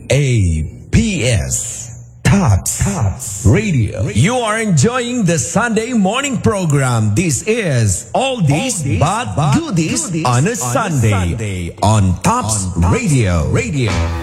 TOPS. Tops Radio. You are enjoying the Sunday morning program. This is Oldies but Goodies on a Sunday on Tops Radio.